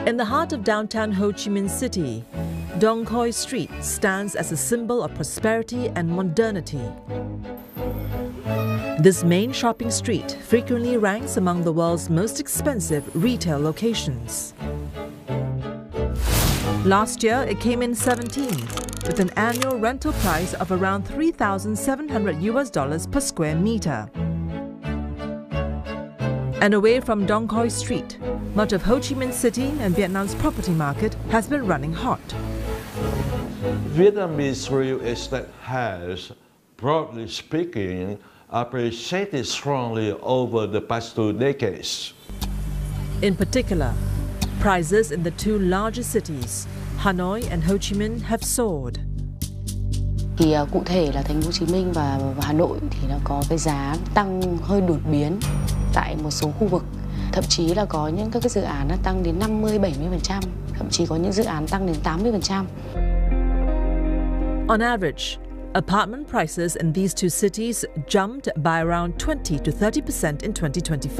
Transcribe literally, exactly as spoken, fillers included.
In the heart of downtown Ho Chi Minh City, Dong Khoi Street stands as a symbol of prosperity and modernity. This main shopping street frequently ranks among the world's most expensive retail locations. Last year, it came in seventeenth, with an annual rental price of around three thousand seven hundred U S dollars per square meter. And away from Dong Khoi Street, much of Ho Chi Minh City and Vietnam's property market has been running hot. Vietnamese real estate has, broadly speaking, appreciated strongly over the past two decades. In particular, prices in the two largest cities, Hanoi and Ho Chi Minh, have soared. Thì uh, cụ thể là thành phố Hồ Chí Minh và, và Hà Nội thì nó có cái giá tăng hơi đột biến tại một số khu vực, thậm chí là có những các cái dự án nó tăng đến năm mươi, bảy mươi phần trăm, thậm chí có những dự án tăng đến tám mươi phần trăm. On average, apartment prices in these two cities jumped by around twenty to thirty percent in twenty twenty-five.